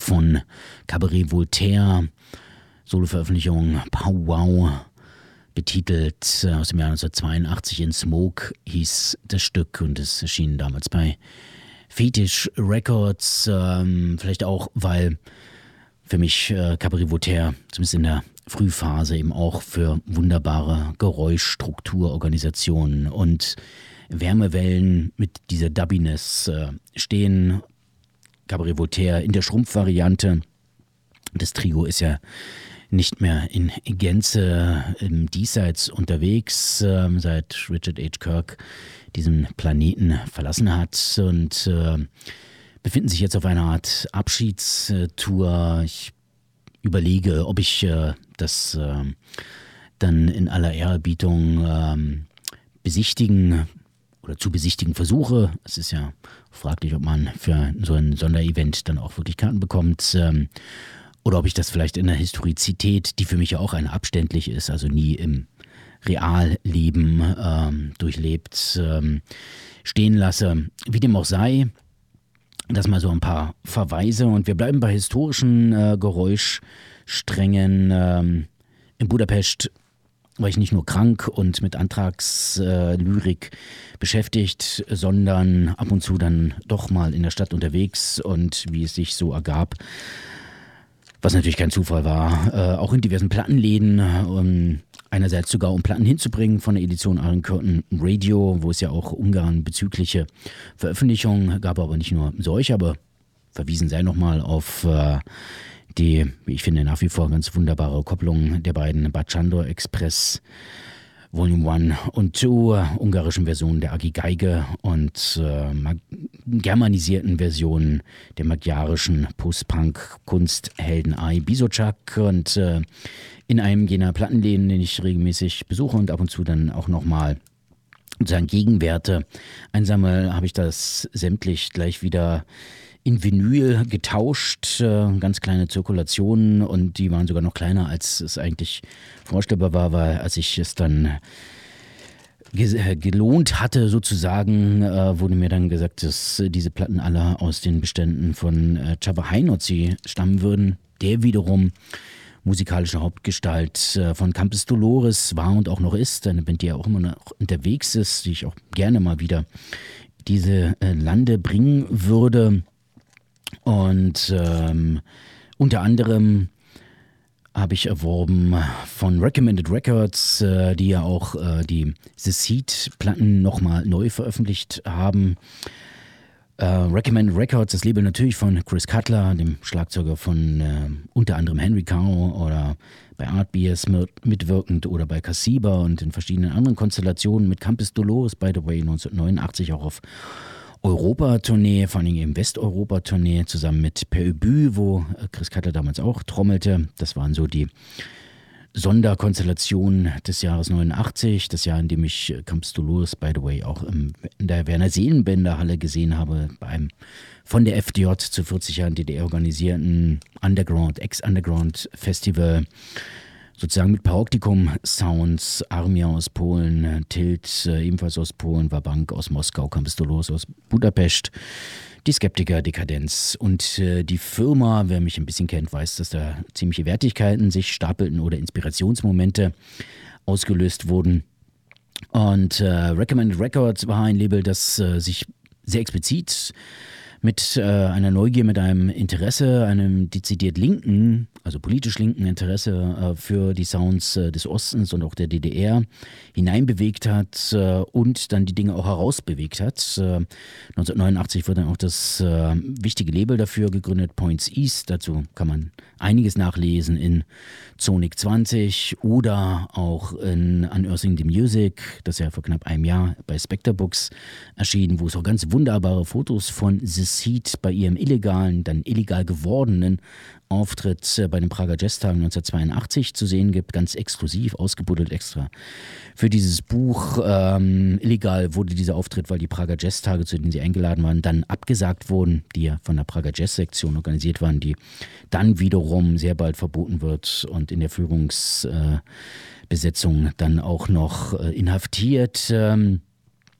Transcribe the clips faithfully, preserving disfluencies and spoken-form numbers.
von Cabaret Voltaire, Soloveröffentlichung Pow Wow, betitelt äh, aus dem Jahr neunzehnhundertzweiundachtzig. In Smoke hieß das Stück und es erschien damals bei Fetish Records, ähm, vielleicht auch, weil für mich äh, Cabaret Voltaire, zumindest in der Frühphase, eben auch für wunderbare Geräuschstrukturorganisationen und Wärmewellen mit dieser Dubbiness äh, stehen. Cabaret Voltaire in der Schrumpfvariante. Das Trio ist ja nicht mehr in Gänze im Diesseits unterwegs, äh, seit Richard H. Kirk diesen Planeten verlassen hat und äh, befinden sich jetzt auf einer Art Abschiedstour. Ich überlege, ob ich äh, das äh, dann in aller Ehrerbietung äh, besichtigen oder zu besichtigen versuche. Es ist ja fraglich, ob man für so ein Sonderevent dann auch wirklich Karten bekommt. Ähm, oder ob ich das vielleicht in der Historizität, die für mich ja auch eine abständlich ist, also nie im Realleben ähm, durchlebt, ähm, stehen lasse. Wie dem auch sei, das mal so ein paar Verweise und wir bleiben bei historischen äh, Geräuschsträngen. Ähm, in Budapest war ich nicht nur krank und mit Antragslyrik äh, beschäftigt, sondern ab und zu dann doch mal in der Stadt unterwegs und wie es sich so ergab, was natürlich kein Zufall war, äh, auch in diversen Plattenläden, um einerseits sogar um Platten hinzubringen von der Edition Iron Curtain Radio, wo es ja auch Ungarn bezügliche Veröffentlichungen gab, aber nicht nur solche, aber verwiesen sei nochmal auf äh, die, wie ich finde, nach wie vor ganz wunderbare Kopplung der beiden Bacsándor Express Volume eins und zwei ungarischen Versionen der Agi Geige und äh, germanisierten Versionen der magyarischen Post-Punk-Kunsthelden Ai Bizoczak und äh, in einem jener Plattenläden, den ich regelmäßig besuche und ab und zu dann auch nochmal sozusagen Gegenwerte einsammle, habe ich das sämtlich gleich wieder in Vinyl getauscht, äh, ganz kleine Zirkulationen und die waren sogar noch kleiner, als es eigentlich vorstellbar war, weil als ich es dann ge- gelohnt hatte sozusagen, äh, wurde mir dann gesagt, dass diese Platten alle aus den Beständen von äh, Csaba Heinóci stammen würden, der wiederum musikalische Hauptgestalt äh, von Campus Dolores war und auch noch ist, eine Band, die ja auch immer noch unterwegs ist, die ich auch gerne mal wieder diese äh, Lande bringen würde. Und ähm, unter anderem habe ich erworben von Recommended Records, äh, die ja auch äh, die The Seed-Platten nochmal neu veröffentlicht haben. Äh, Recommended Records, das Label natürlich von Chris Cutler, dem Schlagzeuger von äh, unter anderem Henry Cow oder bei Artbeers mitwirkend oder bei Cassiba und in verschiedenen anderen Konstellationen mit Campus Dolores, by the way, neunzehnhundertneunundachtzig auch auf Europa-Tournee, vor allem eben Westeuropa-Tournee, zusammen mit Per Ubu, wo Chris Cutler damals auch trommelte. Das waren so die Sonderkonstellationen des Jahres neunundachtzig, das Jahr, in dem ich Campus Dolores, by the way, auch in der Werner Seelenbender-Halle gesehen habe, bei einem von der F D J zu vierzig Jahren D D R organisierten Underground, Ex-Underground-Festival, sozusagen mit Paroptikum-Sounds, Armia aus Polen, Tilt äh, ebenfalls aus Polen, Wabank aus Moskau, Campus Dolores aus Budapest, die Skeptiker, Dekadenz und äh, die Firma, wer mich ein bisschen kennt, weiß, dass da ziemliche Wertigkeiten sich stapelten oder Inspirationsmomente ausgelöst wurden. Und äh, Recommended Records war ein Label, das äh, sich sehr explizit mit äh, einer Neugier, mit einem Interesse, einem dezidiert linken, also politisch linken Interesse äh, für die Sounds äh, des Ostens und auch der D D R hineinbewegt hat äh, und dann die Dinge auch herausbewegt hat. Äh, neunzehnhundertneunundachtzig wurde dann auch das äh, wichtige Label dafür gegründet, Points East. Dazu kann man einiges nachlesen in Sonic zwanzig oder auch in Unearthing the Music, das ja vor knapp einem Jahr bei Spectre Books erschienen, wo es auch ganz wunderbare Fotos von The Seed bei ihrem illegalen, dann illegal gewordenen Auftritt bei den Prager Jazztagen neunzehnhundertzweiundachtzig zu sehen gibt, ganz exklusiv, ausgebuddelt extra für dieses Buch. Ähm, illegal wurde dieser Auftritt, weil die Prager Jazztage, zu denen sie eingeladen waren, dann abgesagt wurden, die ja von der Prager Jazz-Sektion organisiert waren, die dann wiederum sehr bald verboten wird und in der Führungsbesetzung äh, dann auch noch äh, inhaftiert. Ähm,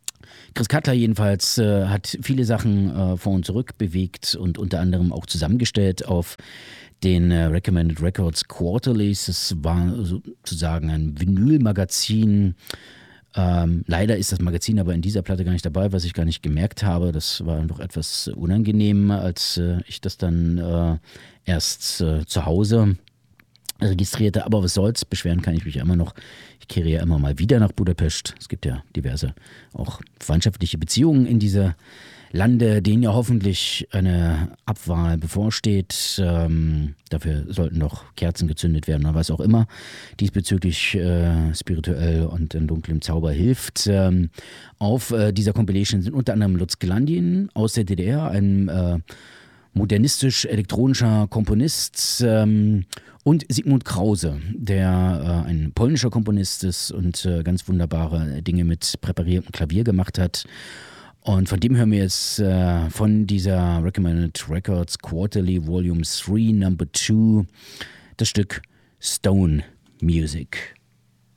Chris Cutler jedenfalls äh, hat viele Sachen äh, vor und zurück bewegt und unter anderem auch zusammengestellt auf den äh, Recommended Records Quarterlies. Das war sozusagen ein Vinylmagazin. Ähm, leider ist das Magazin aber in dieser Platte gar nicht dabei, was ich gar nicht gemerkt habe. Das war doch etwas unangenehm, als äh, ich das dann äh, erst äh, zu Hause registrierte. Aber was soll's, beschweren kann ich mich immer noch. Ich kehre ja immer mal wieder nach Budapest. Es gibt ja diverse auch freundschaftliche Beziehungen in dieser Lande, denen ja hoffentlich eine Abwahl bevorsteht. Ähm, dafür sollten noch Kerzen gezündet werden oder was auch immer diesbezüglich äh, spirituell und in dunklem Zauber hilft. Ähm, auf äh, dieser Compilation sind unter anderem Lutz Glandin aus der D D R, ein äh, modernistisch-elektronischer Komponist, ähm, und Sigmund Krause, der äh, ein polnischer Komponist ist und äh, ganz wunderbare Dinge mit präpariertem Klavier gemacht hat. Und von dem hören wir jetzt äh, von dieser Recommended Records Quarterly Volume drei Number zwei das Stück Stone Music.